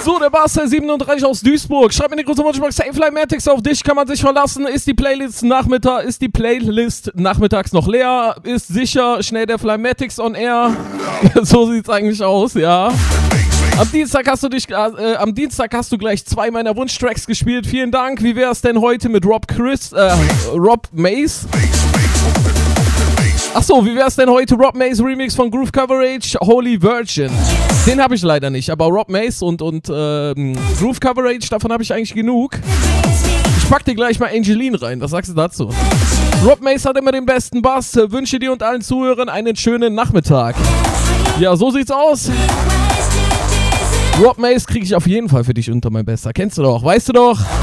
So, der Barster 37 aus Duisburg. Schreibt mir eine große Wunschbox. Hey, Flymatix, auf dich kann man sich verlassen. Ist die Playlist nachmittags noch leer? Ist sicher schnell der Flymatix on air. So sieht's eigentlich aus, ja. Am Dienstag hast du gleich 2 meiner Wunschtracks gespielt. Vielen Dank. Wie wär's denn heute mit Rob Mace? Achso, wie wär's denn heute? Rob Mace Remix von Groove Coverage, Holy Virgin. Den habe ich leider nicht, aber Rob Mace und Groove Coverage, davon habe ich eigentlich genug. Ich pack dir gleich mal Angeline rein, was sagst du dazu? Rob Mace hat immer den besten Bass. Wünsche dir und allen Zuhörern einen schönen Nachmittag. Ja, so sieht's aus. Rob Mace kriege ich auf jeden Fall für dich unter mein Bester. Kennst du doch, weißt du doch.